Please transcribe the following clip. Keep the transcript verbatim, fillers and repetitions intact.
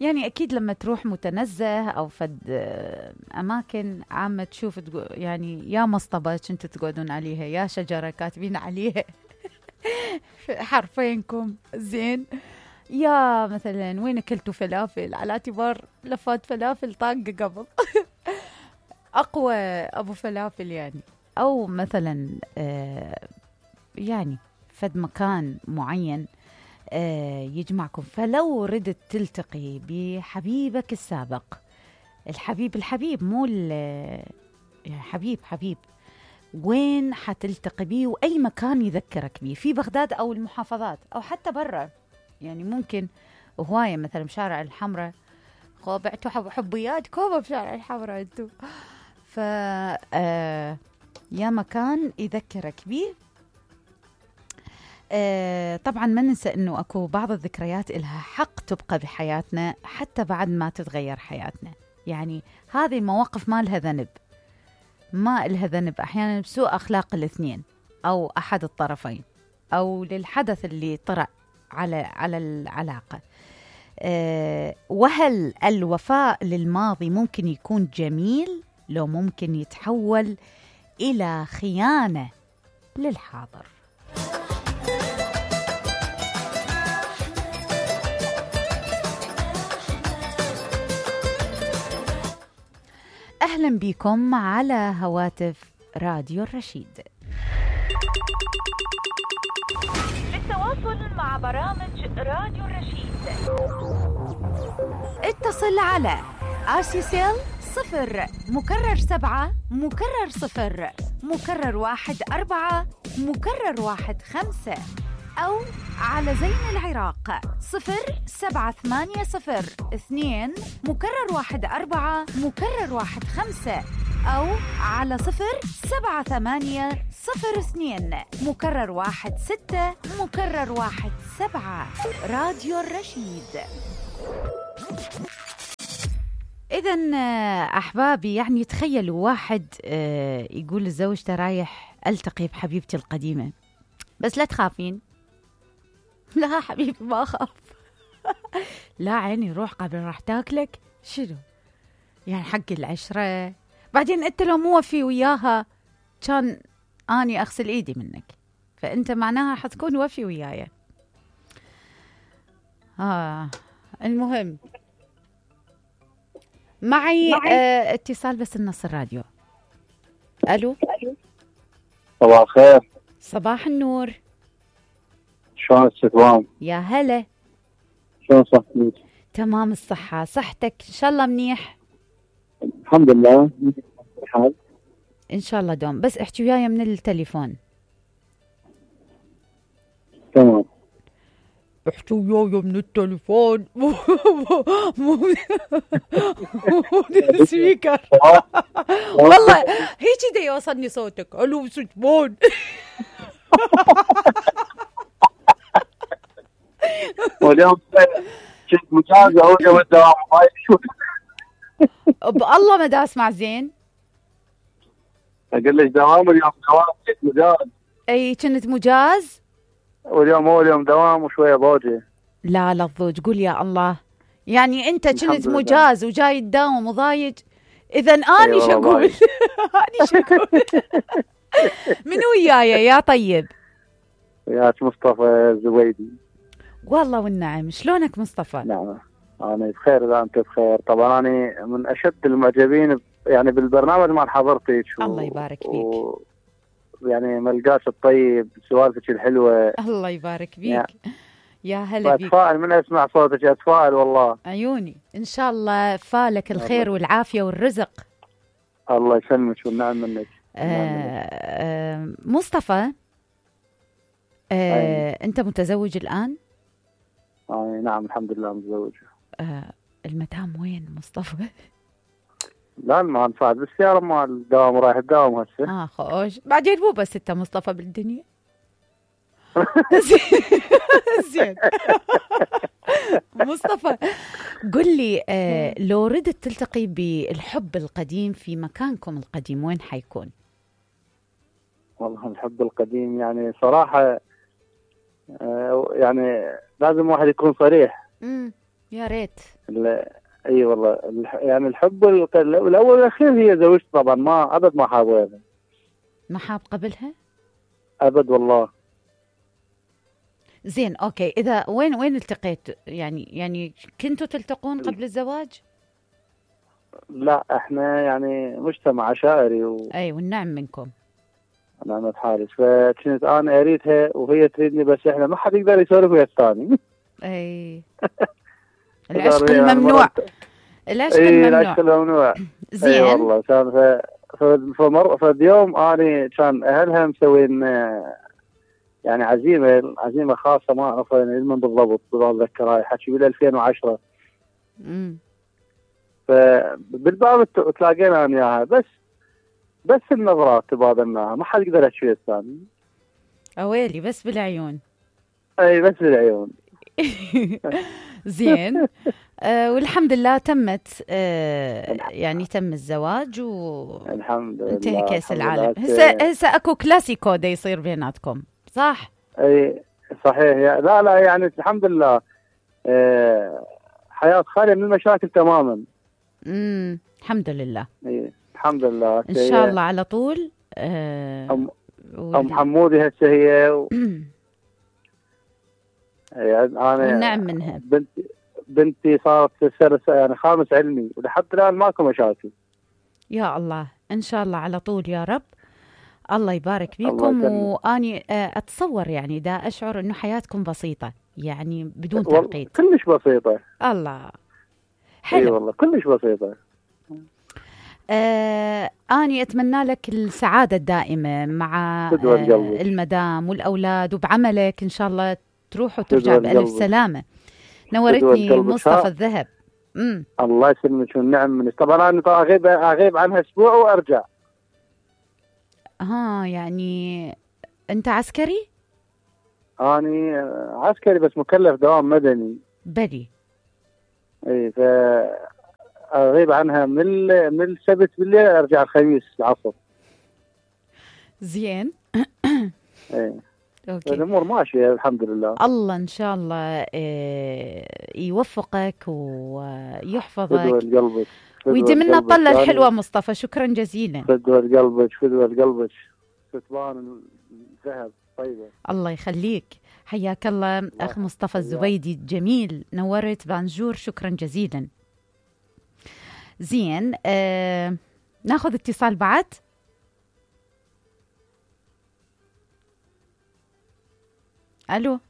يعني أكيد لما تروح متنزه أو فد أماكن عامة تشوف يعني يا مصطبة كنتوا تقعدون عليها، يا شجرة كاتبين عليها حرفينكم زين، يا مثلا وين أكلتوا فلافل، على اعتبار لفات فلافل طاقة قبل أقوى أبو فلافل يعني. أو مثلا آه يعني فد مكان معين آه يجمعكم، فلو ردت تلتقي بحبيبك السابق، الحبيب الحبيب مو يعني حبيب حبيب، وين حتلتقي بيه وأي مكان يذكرك بيه في بغداد أو المحافظات أو حتى برا؟ يعني ممكن هواية مثلا بشارع الحمراء، بعتوا حب حبيات كوبا بشارع الحمراء انتو، ف آه يا مكان يذكرك بيه. آه طبعا ما ننسى انه اكو بعض الذكريات إلها حق تبقى بحياتنا حتى بعد ما تتغير حياتنا. يعني هذه المواقف ما لها ذنب، ما لها ذنب احيانا بسوء اخلاق الاثنين او احد الطرفين او للحدث اللي طرأ على على العلاقة. أه وهل الوفاء للماضي ممكن يكون جميل لو ممكن يتحول إلى خيانة للحاضر؟ أهلا بكم على هواتف راديو الرشيد. للتواصل مع برامج راديو الرشيد اتصل على آسيسيل صفر مكرر سبعة مكرر صفر مكرر واحد أربعة مكرر واحد خمسة، أو على زين العراق صفر سبعة ثمانية صفر اثنين مكرر واحد أربعة مكرر واحد خمسة، أو على صفر سبعة ثمانية صفر اثنين مكرر واحد ستة مكرر واحد سبعة. راديو الرشيد. إذن أحبابي، يعني تخيلوا واحد يقول لزوجته رايح ألتقي بحبيبتي القديمة، بس لا تخافين. لا حبيبي ما أخاف. لا عيني روح قبل راح تاكلك. شنو يعني حق العشرة؟ بعدين أنت لو مو وفي وياها كان أني أغسل إيدي منك، فأنت معناها حتكون وفي وياي. آه المهم معي آه اتصال بس النص الراديو. ألو صباح الخير. صباح النور. شلون الستوام؟ يا هلا. شلون صحتك؟ تمام الصحة، صحتك إن شاء الله منيح؟ الحمد لله الحال إن شاء الله دوم، بس احكي وياي من التليفون. تمام. احكي وياي من التليفون مو مو من السبيكر. والله هيك دا يوصلني صوتك. الو ستمون. واليوم كنت مجازة أوجه والدوام بالله ما دا اسمع زين. أقول لك دوام اليوم دوام كنت مجاز. اي كنت مجاز واليوم هو اليوم دوام وشوية بوجه. لا لا الضوج قول يا الله. يعني انت كنت مجاز وجاي تداوم وضايج، اذا اني شو اقول؟ اني شو اقول؟ من وياي يا طيب؟ وياك مصطفى الزبيدي. والله والنعم. شلونك مصطفى؟ نعم انا بخير اذا انت بخير. طبعا انا من اشد المعجبين يعني بالبرنامج مال حضرتك. الله يبارك فيك. و... يعني ملقاش الطيب، سوالفك الحلوه. الله يبارك فيك. يعني يا هلا بيك. اتفائل من اسمع صوتك، اتفائل والله. عيوني ان شاء الله فالك الخير والعافيه والرزق. الله يسلمك والنعم منك. آه آه مصطفى آه انت متزوج الان؟ آه نعم الحمد لله متزوج. آه المدام وين مصطفى؟ لا ما نفعل بالسيارة مال الدوام، رايح الدوام هسه. اه خوش. بعدين مو بس انت مصطفى بالدنيا. زين. مصطفى قل لي آه لو ردت تلتقي بالحب القديم في مكانكم القديم وين حيكون؟ والله الحب القديم يعني صراحة آه يعني لازم واحد يكون صريح. امم يا ريت. ال- اي والله الح- يعني الحب الق- الاول والاخير هي زوجتي طبعا، ما ابد ما حاببها. ما حاب قبلها؟ ابد والله. زين اوكي، اذا وين وين التقيت يعني يعني كنتوا تلتقون قبل الزواج؟ لا احنا يعني مجتمع عشائري و... اي والنعم منكم. نعمة حارس، فكنت انا اريدها وهي تريدني، بس احنا ما حد يقدر يسولف ويا الثاني. اي العشق يعني الممنوع. مرات- العشق اي الممنوع. العشق الممنوع. اي زين. والله كان ف... ف... فمر فاليوم اني كان اهلها مسوين آه، يعني عزيمه عزيمه خاصه، ما اعرف من بالضبط، ما اتذكر، هاي حكي بال ألفين وعشرة. امم فبالباب ت- تلاقينا انا وياها، بس بس النظرات تبادلناها، ما حد يقدر يحكي الثاني. اويلي بس بالعيون. اي بس بالعيون. زين. آه والحمد لله تمت، آه يعني تم الزواج وانتهى الحمد لله. كأس الحمد العالم. لله. هسه هسه اكو كلاسيكو دا يصير بيناتكم صح؟ اي صحيح. يا لا لا يعني الحمد لله. آه، حياة خالية من المشاكل تماما. امم الحمد لله. اي الحمد لله. ان شاء الله على طول. آه ام وال- ام حمودي هسه هي و... يعني انا والنعم منها. بنتي بنتي صارت سر يعني خامس علمي، ولحد الان ماكو مشاكل. يا الله ان شاء الله على طول يا رب. الله يبارك الله فيكم. يسلمك. واني آه، اتصور يعني دا اشعر انه حياتكم بسيطه يعني بدون وال- تعقيد. كلش بسيطة. الله اي حلو. والله كلش بسيطة. آه أني أتمنى لك السعادة الدائمة مع فدوى آه القلب. المدام والأولاد وبعملك إن شاء الله تروح فدوى وترجع بألف القلب. سلامة. فدوى نورتني القلب. مصطفى ها. الذهب. امم الله يسلمك والنعم منك. طبعا انا طبعا اغيب اغيب عنها اسبوع وارجع. ها يعني أنت عسكري؟ اني آه، عسكري بس مكلف دوام مدني. بلي. اي ف اغيب عنها من ال- من السبت بالليل، ارجع الخميس العصر. زين. اي أوكي. الامور ماشيه الحمد لله. الله إن شاء الله آه يوفقك ويحفظك فدوى قلبك. ويديم لنا الطلة الحلوة مصطفى. شكرا جزيلا. فدوى قلبك. فدوى قلبك. ستبان الذهب طيبه. الله يخليك. حياك الله أخ مصطفى الزبيدي الجميل. نورت بانجور. شكرا جزيلا. زين. آه ناخذ اتصال بعد. ألو.